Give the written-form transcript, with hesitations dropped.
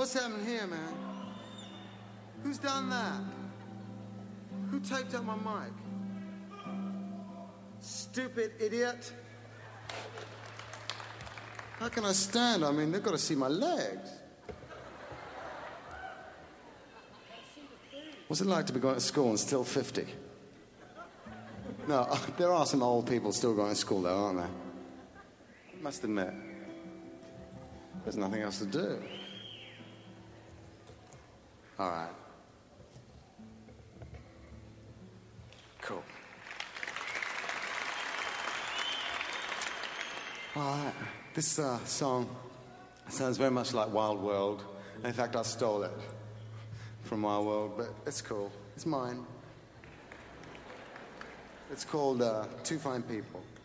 What's happening here, man? Who's done that? Who taped up my mic? Stupid idiot. How can I stand? I mean, they've got to see my legs. What's it like to be going to school and still 50? No, there are some old people still going to school, though, aren't there? I must admit. There's nothing else to do. All right. Cool. All right. This song sounds very much like Wild World. In fact, I stole it from Wild World, but it's cool. It's mine. It's called Two Fine People.